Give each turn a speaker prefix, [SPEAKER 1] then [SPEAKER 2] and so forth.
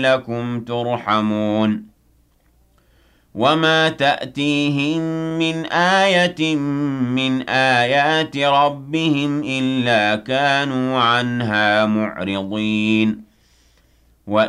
[SPEAKER 1] لَعَلَّكُمْ تُرْحَمُونَ وَمَا تَأْتِيهِم مِّنْ آيَةٍ مِّنْ آيَاتِ رَبِّهِمْ إِلَّا كَانُوا عَنْهَا مُعْرِضِينَ